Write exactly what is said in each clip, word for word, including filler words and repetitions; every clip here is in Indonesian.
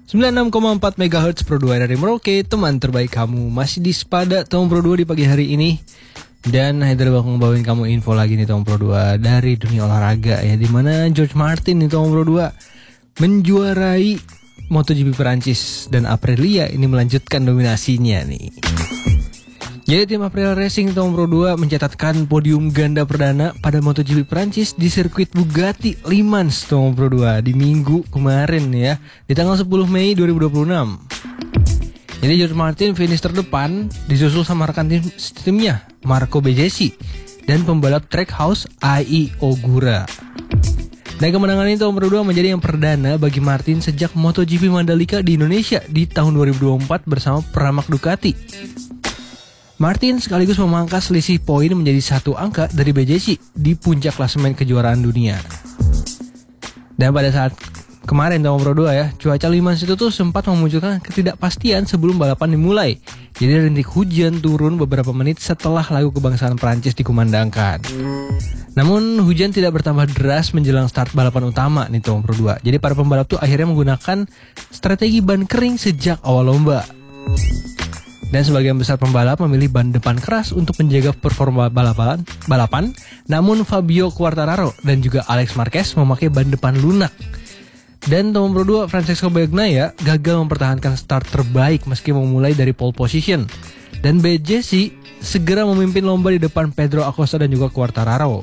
sembilan puluh enam koma empat megahertz Pro dua R R I Merauke, teman terbaik kamu. Masih di Sepada Tom Pro dua di pagi hari ini. Dan Haider bakal ngebawain kamu info lagi nih Tom Pro dua dari dunia olahraga ya, dimana George Martin nih Tom Pro dua menjuarai MotoGP Perancis dan Aprilia ini melanjutkan dominasinya nih. Jadi tim Aprilia Racing Tom Pro dua mencatatkan podium ganda perdana pada MotoGP Perancis di sirkuit Bugatti Le Mans Tom Pro dua di minggu kemarin ya, di tanggal sepuluh Mei dua ribu dua puluh enam. Jadi George Martin finish terdepan disusul sama rekan tim timnya Marco Bezzecchi dan pembalap Trackhouse Ai Ogura. Dan kemenangan ini Tom Pro dua menjadi yang perdana bagi Martin sejak MotoGP Mandalika di Indonesia di tahun dua ribu dua puluh empat bersama Pramac Ducati. Martin sekaligus memangkas selisih poin menjadi satu angka dari Bezzecchi di puncak klasemen kejuaraan dunia. Dan pada saat kemarin Tom Pro dua ya, cuaca Le Mans itu tuh sempat memunculkan ketidakpastian sebelum balapan dimulai. Jadi rintik hujan turun beberapa menit setelah lagu kebangsaan Prancis dikumandangkan. Namun hujan tidak bertambah deras menjelang start balapan utama nih Tom Pro dua. Jadi para pembalap tuh akhirnya menggunakan strategi ban kering sejak awal lomba. Dan sebagian besar pembalap memilih ban depan keras untuk menjaga performa balapan. Balapan, namun Fabio Quartararo dan juga Alex Marquez memakai ban depan lunak. Dan Tom Pro dua Francesco Bagnaia gagal mempertahankan start terbaik meski memulai dari pole position. Dan Bezzecchi segera memimpin lomba di depan Pedro Acosta dan juga Quartararo.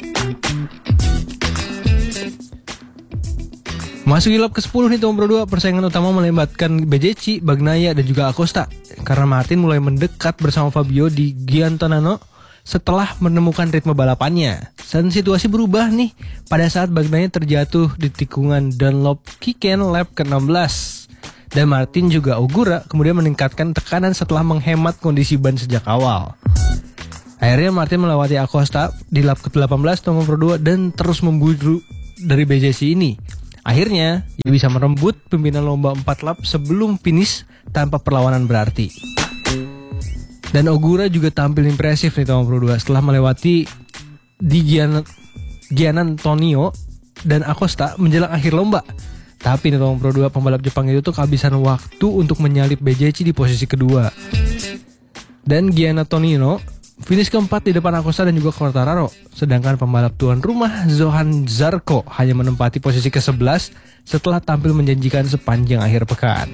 Masuk di lap ke sepuluh nih Tom Pro dua, persaingan utama melibatkan Bezzecchi, Bagnaia dan juga Acosta. Karena Martin mulai mendekat bersama Fabio di Giantonano setelah menemukan ritme balapannya. Dan situasi berubah nih pada saat Bagnaia terjatuh di tikungan Dunlop Kiken lap ke enam belas. Dan Martin juga Ogura kemudian meningkatkan tekanan setelah menghemat kondisi ban sejak awal. Akhirnya Martin melewati Acosta di lap ke delapan belas Tom Pro dua dan terus memburu dari Bezzecchi ini. Akhirnya, dia bisa merembut pimpinan lomba empat lap sebelum finish tanpa perlawanan berarti. Dan Ogura juga tampil impresif nih Tom Pro dua setelah melewati Di Gian, Gianantonio dan Acosta menjelang akhir lomba. Tapi nih Tom Pro dua pembalap Jepang itu tuh kehabisan waktu untuk menyalip Bezzecchi di posisi kedua. Dan Gianantonio finish keempat di depan Acosta dan juga Quartararo. Sedangkan pembalap tuan rumah Johan Zarco hanya menempati posisi ke sebelas setelah tampil menjanjikan sepanjang akhir pekan.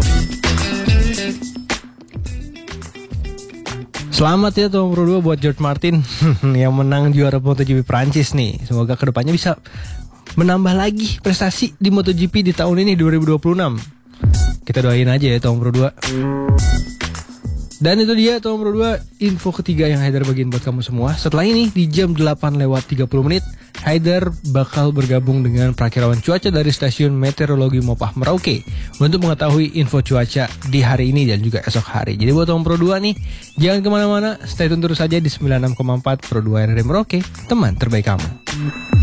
Selamat ya Tom Pro dua buat George Martin yang menang juara MotoGP Prancis nih. Semoga kedepannya bisa menambah lagi prestasi di MotoGP di tahun ini dua ribu dua puluh enam. Kita doain aja ya Tom Pro dua. Dan itu dia Tom Pro dua info ketiga yang Haider bagiin buat kamu semua. Setelah ini di jam delapan lewat tiga puluh menit Haider bakal bergabung dengan prakirawan cuaca dari stasiun meteorologi Mopah Merauke untuk mengetahui info cuaca di hari ini dan juga esok hari. Jadi buat Tom Pro dua nih, jangan kemana-mana, stay tune terus saja di sembilan puluh enam koma empat Pro dua R R I Merauke, teman terbaik kamu.